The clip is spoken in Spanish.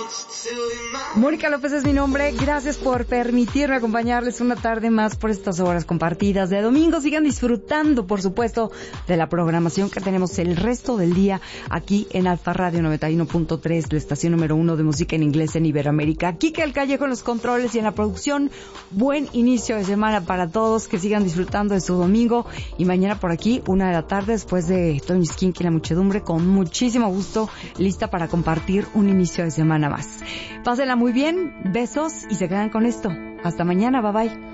Mónica López es mi nombre. Gracias por permitirme acompañarles una tarde más por estas horas compartidas de domingo. Sigan disfrutando, por supuesto, de la programación que tenemos el resto del día aquí en Alfa Radio 91.3, la estación número 1 de música en inglés en Iberoamérica. Kike El Callejo en los controles y en la producción. Buen inicio de semana para todos. Que sigan disfrutando de su domingo. Y mañana por aquí, 1 de la tarde, después de Tony Skink y la muchedumbre, con muchísimo gusto, lista para compartir un inicio de semana más. Pásenla muy bien, besos y se quedan con esto. Hasta mañana, bye bye.